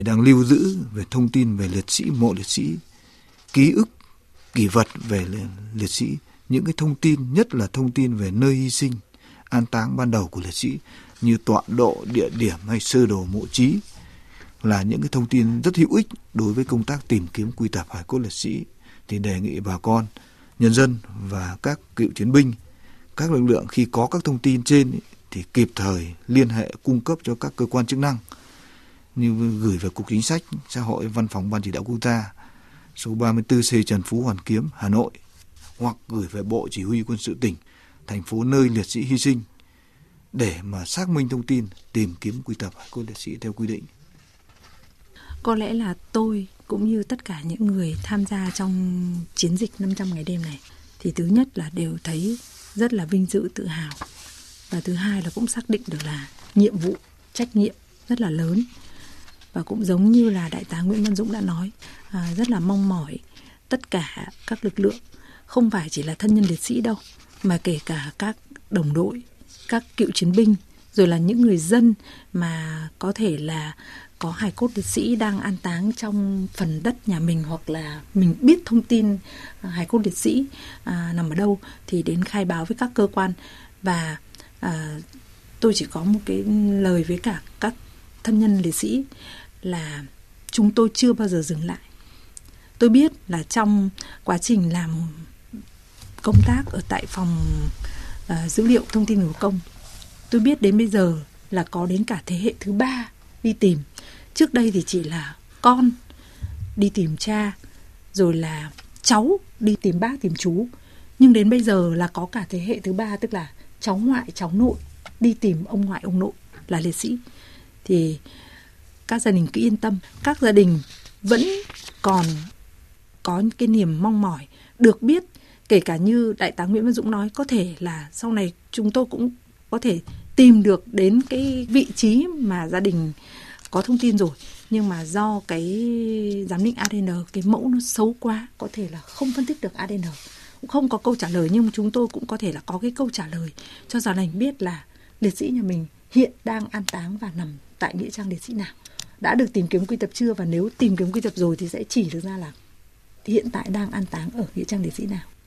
đang lưu giữ về thông tin về liệt sĩ, mộ liệt sĩ, ký ức, kỷ vật về liệt sĩ, những cái thông tin, nhất là thông tin về nơi hy sinh, an táng ban đầu của liệt sĩ như tọa độ, địa điểm hay sơ đồ mộ chí là những cái thông tin rất hữu ích đối với công tác tìm kiếm quy tập hài cốt liệt sĩ. Thì đề nghị bà con, nhân dân và các cựu chiến binh, các lực lượng khi có các thông tin trên thì kịp thời liên hệ cung cấp cho các cơ quan chức năng, như gửi về Cục Chính sách Xã hội, Văn phòng Ban Chỉ đạo Quốc gia, số 34C Trần Phú, Hoàn Kiếm, Hà Nội, hoặc gửi về Bộ Chỉ huy Quân sự tỉnh, thành phố nơi liệt sĩ hy sinh để mà xác minh thông tin, tìm kiếm quy tập hài cốt liệt sĩ theo quy định. Có lẽ là tôi cũng như tất cả những người tham gia trong chiến dịch 500 ngày đêm này thì thứ nhất là đều thấy rất là vinh dự, tự hào, và thứ hai là cũng xác định được là nhiệm vụ, trách nhiệm rất là lớn. Và cũng giống như là Đại tá Nguyễn Văn Dũng đã nói, rất là mong mỏi tất cả các lực lượng, không phải chỉ là thân nhân liệt sĩ đâu, mà kể cả các đồng đội, các cựu chiến binh, rồi là những người dân mà có thể là có hài cốt liệt sĩ đang an táng trong phần đất nhà mình, hoặc là mình biết thông tin hài cốt liệt sĩ nằm ở đâu thì đến khai báo với các cơ quan. Và tôi chỉ có một cái lời với cả các thân nhân liệt sĩ là chúng tôi chưa bao giờ dừng lại. Tôi biết là trong quá trình làm công tác ở tại phòng dữ liệu thông tin người có công, tôi biết đến bây giờ là có đến cả thế hệ thứ 3 đi tìm. Trước đây thì chỉ là con đi tìm cha, rồi là cháu đi tìm bác, tìm chú. Nhưng đến bây giờ là có cả thế hệ thứ 3, tức là cháu ngoại, cháu nội đi tìm ông ngoại, ông nội là liệt sĩ. Thì các gia đình cứ yên tâm, các gia đình vẫn còn có cái niềm mong mỏi được biết, kể cả như Đại tá Nguyễn Văn Dũng nói, có thể là sau này chúng tôi cũng có thể tìm được đến cái vị trí mà gia đình có thông tin rồi, nhưng mà do cái giám định ADN, cái mẫu nó xấu quá, có thể là không phân tích được ADN, cũng không có câu trả lời. Nhưng chúng tôi cũng có thể là có cái câu trả lời cho gia đình biết là liệt sĩ nhà mình hiện đang an táng và nằm tại nghĩa trang liệt sĩ nào, đã được tìm kiếm quy tập chưa, và nếu tìm kiếm quy tập rồi thì sẽ chỉ được ra là hiện tại đang an táng ở nghĩa trang liệt sĩ nào.